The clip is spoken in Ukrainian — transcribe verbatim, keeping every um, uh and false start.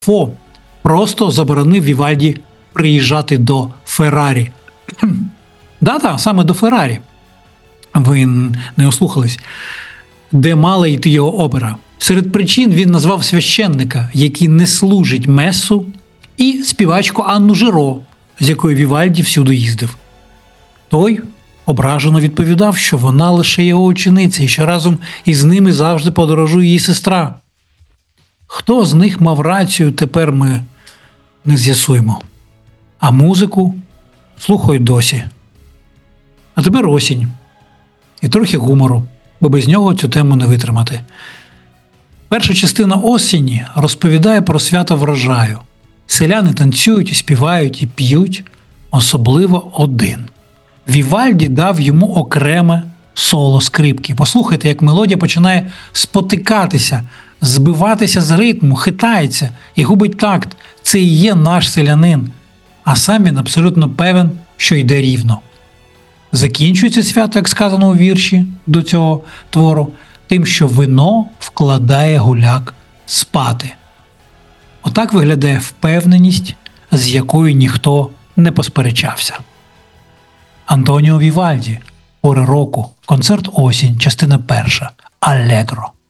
Фо просто заборонив Вівальді приїжджати до Феррарі. Да-да, саме до Феррарі. Ви не ослухались. Де мала йти його опера. Серед причин він назвав священника, який не служить месу, і співачку Анну Жиро, з якою Вівальді всюди їздив. Той ображено відповідав, що вона лише його учениця і що разом із ними завжди подорожує її сестра. Хто з них мав рацію, тепер ми не з'ясуємо. А музику слухають досі. А тепер осінь. І трохи гумору, бо без нього цю тему не витримати. Перша частина осені розповідає про свято врожаю. Селяни танцюють, і співають і п'ють, особливо один. Вівальді дав йому окреме соло скрипки. Послухайте, як мелодія починає спотикатися, збиватися з ритму, хитається і губить такт. Це і є наш селянин. А сам він абсолютно певен, що йде рівно. Закінчується свято, як сказано у вірші до цього твору, тим, що вино вкладає гуляк спати. Отак виглядає впевненість, з якою ніхто не посперечався. Антоніо Вівальді. Пори року. Концерт «Осінь», частина перша. Алегро.